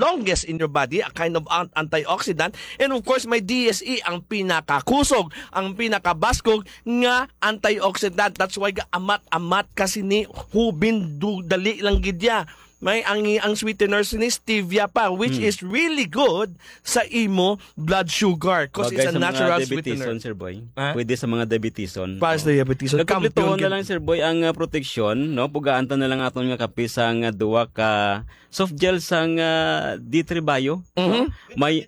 longest in your body, a kind of antioxidant. And of course, may DSE, ang pinakakusog, ang pinakabaskog nga antioxidant. That's why amat-amat kasi ni hubin dali lang gidya. May ang sweeteners ni stevia pa, which is really good sa imo blood sugar because it's a natural sweetener. Sir Boy. Pwede sa mga diabeteson. Para sa diabeteson. Nagkamplituhan na lang, Sir Boy, ang proteksyon, no? Pugaan ta na lang aton nga kape sang duwa ka soft gel sang D3 Bio. May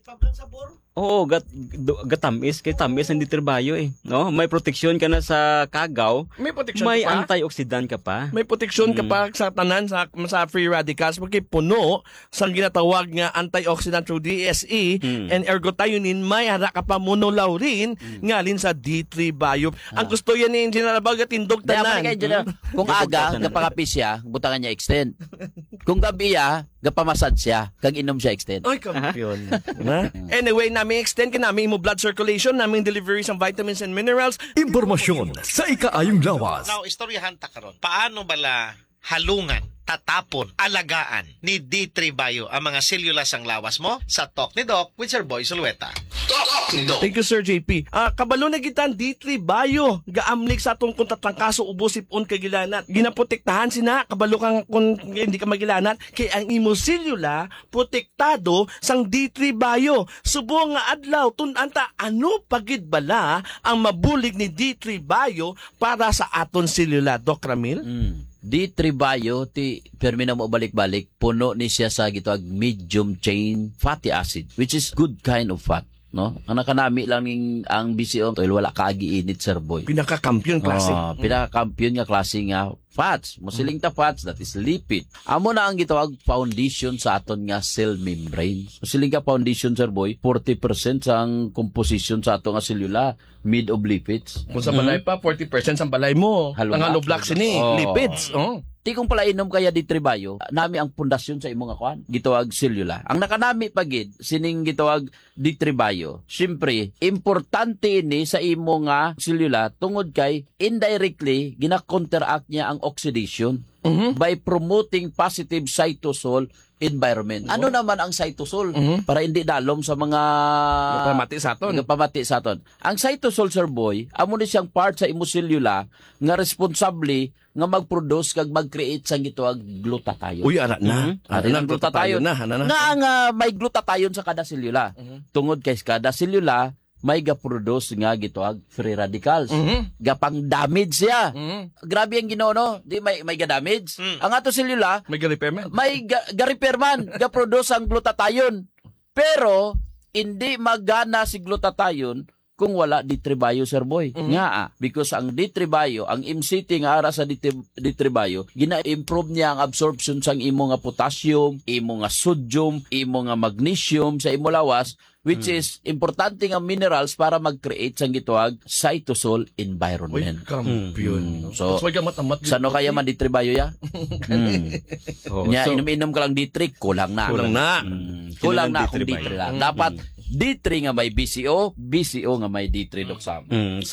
Oo, gatamis kay tamis ang ditribayo no? May proteksyon ka na sa kagaw. May proteksyon may ka pa? antioxidant ka pa. May proteksyon ka pa sa tanan sa free radicals porque puno sa ginatawag nga antioxidant through DSE and ergothioneine, may hara ka pa monolaurin ngalin sa D3 Bio. Ang gusto yan ni Engineer Albaga tindog tanan. Kung aga gapakapis siya, butangan niya extend. Kung gabi gapamasad siya, kag inom siya extend. Ay, kampiyon. Anyway, namin extend ka namin imo blood circulation, namin delivery ng vitamins and minerals. Impormasyon sa ikaayong lawas. Now, istoryahan ta karon. Paano bala halungan, tatapon, alagaan ni D3 Bio ang mga selula sang lawas mo sa Talk ni Doc with Sir Boy Zulueta. Talk ni Doc. Thank you, Sir JP. Kabalo na gitan D3 Bio. Gaamlik sa atong kung tatrangkaso ubosipon kagilanat. Ginaprotektahan sina kabalo kang kung hindi ka magilanat kay ang imo selula protektado sang D3 Bio. Subo nga adlaw tunanta ano pagid bala ang mabulig ni D3 Bio para sa aton selula, Doc Ramil? D3 Bio, permi na mo balik-balik, puno ni siya sa gitawag medium chain fatty acid, which is good kind of fat. No? Ang nakanami lang ang BCO oil, wala kaagi-init, Sir Boy. Pinaka-kampiyon klase. Pinaka-kampiyon nga klase nga fats. Musiling ta fats, that is lipid. Amo na ang gitawag foundation sa aton nga cell membrane. Musiling ka foundation, Sir Boy, 40% sa ang composition sa aton nga selula made of lipids. Kung sa balay pa, 40% sa balay mo. Ang hollow blocks ini, lipids. Ti kung pala inom kaya D3 Bio, nami ang pundasyon sa imong akuan, gitawag selula. Ang nakanami pagid sining gitawag D3 Bio. Siyempre, importante ni sa imo nga selula tungod kay indirectly gina-counteract niya ang oxidation by promoting positive cytosol environment. Ano naman ang cytosol? Para hindi dalom sa mga pamati sa aton. Ang cytosol, Sir Boy, amo ni siyang part sa imo selula nga responsable nga mag-produce kag mag-create sang gitawag glutathione. Uy, ara na. Ara na glutathione. Nga may glutathione sa kada selula. Tungod kay kada selula may ga-produce nga gitawag free radicals. Gapang damage siya. Grabe ang Ginoo, no? Di may ga-damage. Ang ato selula may ga-repairman. May ga-repairman, ga-produce ang glutathione. Pero hindi magana si glutathione kung wala D3 Bio, Sir Boy. Nga because ang D3 Bio, ang MCT nga ara sa D3 Bio, gina-improve niya ang absorption sang imo nga potassium, imo nga sodium, imo nga magnesium sa imo lawas, which is importante nga minerals para mag-create sang gitawag cytosol environment. Uy, kampiyon. So, sano kaya man D3 Bio ya? Nya inom-inom ka lang D3, kulang na. Kulang na kung D3 lang. Dapat D3 nga may BCO, BCO nga may D3 doksam.